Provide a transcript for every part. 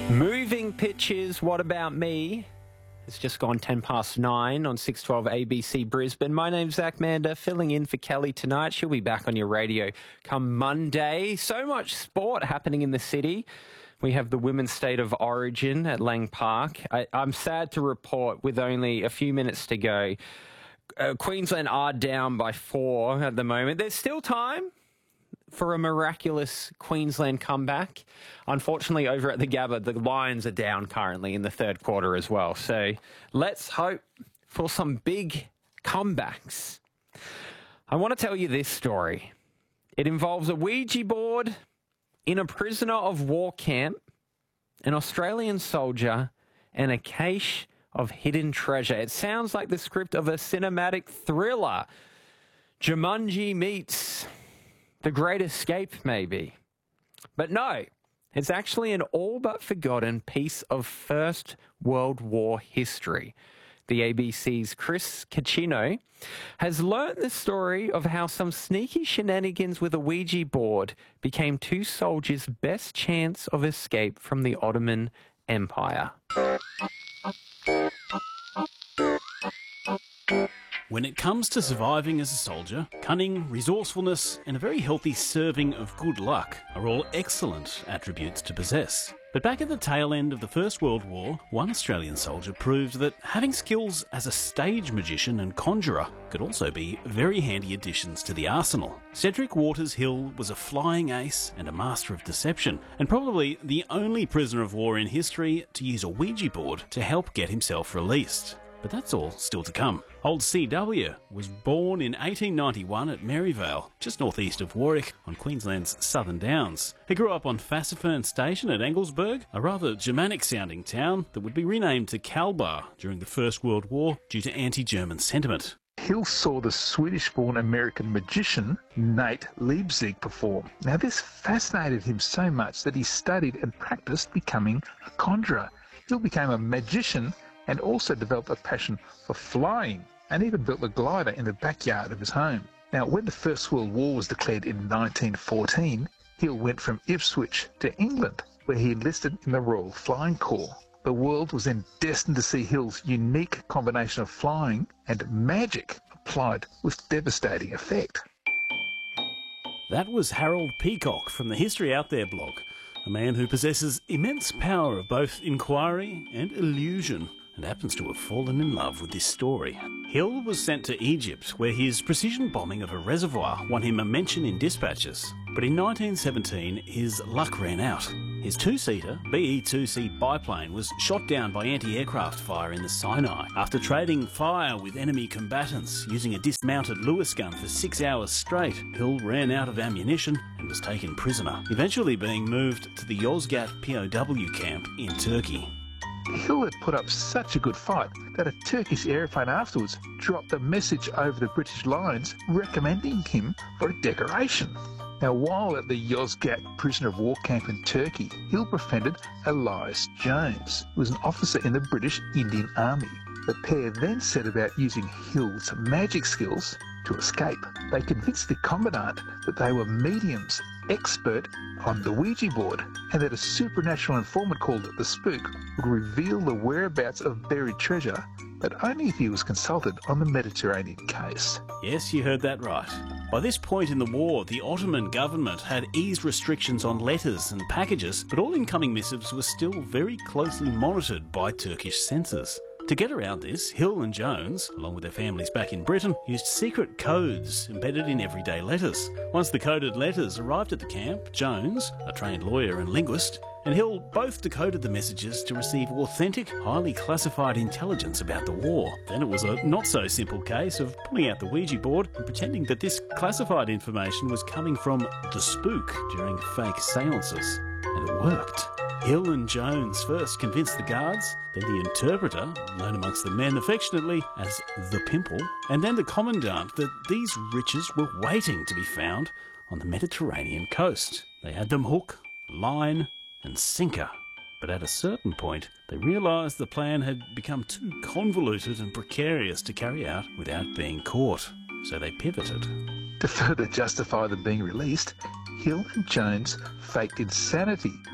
Moving pitches, what about me? It's just gone 9 on 612 ABC Brisbane. My name's Zach Mander, filling in for Kelly tonight. She'll be back on your radio come Monday. So much sport happening in the city. We have the Women's State of Origin at Lang Park. I'm sad to report, with only a few minutes to go, Queensland are down by 4 at the moment. There's still time for a miraculous Queensland comeback. Unfortunately, over at the Gabba, the Lions are down currently in the third quarter as well. So let's hope for some big comebacks. I want to tell you this story. It involves a Ouija board in a prisoner of war camp, an Australian soldier, and a cache of hidden treasure. It sounds like the script of a cinematic thriller. Jumanji meets The Great Escape, maybe. But no, it's actually an all but forgotten piece of First World War history. The ABC's Chris Cacchino has learnt the story of how some sneaky shenanigans with a Ouija board became two soldiers' best chance of escape from the Ottoman Empire. When it comes to surviving as a soldier, cunning, resourcefulness, and a very healthy serving of good luck are all excellent attributes to possess. But back at the tail end of the First World War, one Australian soldier proved that having skills as a stage magician and conjurer could also be very handy additions to the arsenal. Cedric Waters Hill was a flying ace and a master of deception, and probably the only prisoner of war in history to use a Ouija board to help get himself released. But that's all still to come. Old CW was born in 1891 at Maryvale, just northeast of Warwick, on Queensland's Southern Downs. He grew up on Fassifern Station at Anglesburg, a rather Germanic-sounding town that would be renamed to Kalbar during the First World War due to anti-German sentiment. Hill saw the Swedish-born American magician Nate Leipzig perform. Now, this fascinated him so much that he studied and practiced becoming a conjurer. Hill became a magician and also developed a passion for flying, and even built a glider in the backyard of his home. Now, when the First World War was declared in 1914, Hill went from Ipswich to England, where he enlisted in the Royal Flying Corps. The world was then destined to see Hill's unique combination of flying and magic applied with devastating effect. That was Harold Peacock from the History Out There blog, a man who possesses immense power of both inquiry and illusion, and happens to have fallen in love with this story. Hill was sent to Egypt, where his precision bombing of a reservoir won him a mention in dispatches. But in 1917, his luck ran out. His two-seater BE-2C biplane was shot down by anti-aircraft fire in the Sinai. After trading fire with enemy combatants using a dismounted Lewis gun for 6 hours straight, Hill ran out of ammunition and was taken prisoner, eventually being moved to the Yozgat POW camp in Turkey. Hill had put up such a good fight that a Turkish aeroplane afterwards dropped a message over the British lines recommending him for a decoration. Now, while at the Yozgat prisoner of war camp in Turkey, Hill befriended Elias Jones, who was an officer in the British Indian Army. The pair then set about using Hill's magic skills to escape. They convinced the commandant that they were mediums, expert on the Ouija board, and that a supernatural informant called the Spook would reveal the whereabouts of buried treasure, but only if he was consulted on the Mediterranean case. Yes, you heard that right. By this point in the war, the Ottoman government had eased restrictions on letters and packages, but all incoming missives were still very closely monitored by Turkish censors. To get around this, Hill and Jones, along with their families back in Britain, used secret codes embedded in everyday letters. Once the coded letters arrived at the camp, Jones, a trained lawyer and linguist, and Hill both decoded the messages to receive authentic, highly classified intelligence about the war. Then it was a not-so-simple case of pulling out the Ouija board and pretending that this classified information was coming from the Spook during fake seances. And it worked. Hill and Jones first convinced the guards, then the interpreter, known amongst the men affectionately as the Pimple, and then the commandant that these riches were waiting to be found on the Mediterranean coast. They had them hook, line, and sinker. But at a certain point, they realised the plan had become too convoluted and precarious to carry out without being caught. So they pivoted. To further justify them being released, Hill and Jones faked insanity,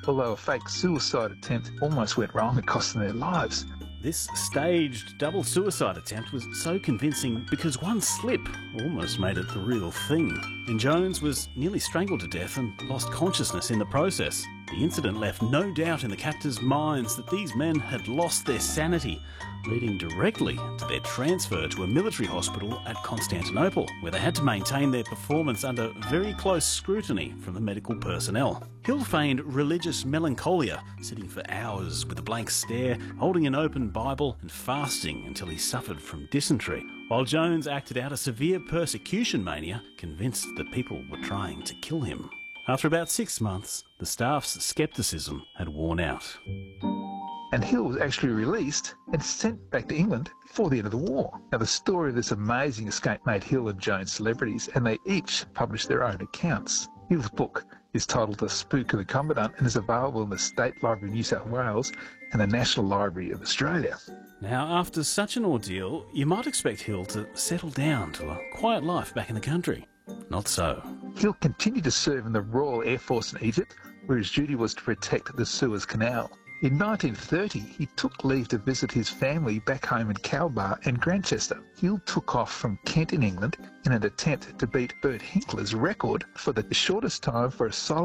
although a fake suicide attempt almost went wrong and costing their lives. This staged double suicide attempt was so convincing because one slip almost made it the real thing, and Jones was nearly strangled to death and lost consciousness in the process. The incident left no doubt in the captors' minds that these men had lost their sanity, leading directly to their transfer to a military hospital at Constantinople, where they had to maintain their performance under very close scrutiny from the medical personnel. Hill feigned religious melancholia, sitting for hours with a blank stare, holding an open Bible and fasting until he suffered from dysentery, while Jones acted out a severe persecution mania, convinced that people were trying to kill him. After about 6 months, the staff's scepticism had worn out. And Hill was actually released and sent back to England before the end of the war. Now, the story of this amazing escape made Hill and Jones celebrities, and they each published their own accounts. Hill's book is titled The Spook of the Commandant and is available in the State Library of New South Wales and the National Library of Australia. Now, after such an ordeal, you might expect Hill to settle down to a quiet life back in the country. Not so. Hill continued to serve in the Royal Air Force in Egypt, where his duty was to protect the Suez Canal. In 1930, he took leave to visit his family back home in Calabar and Grantchester. Hill took off from Kent in England in an attempt to beat Bert Hinkler's record for the shortest time for a solo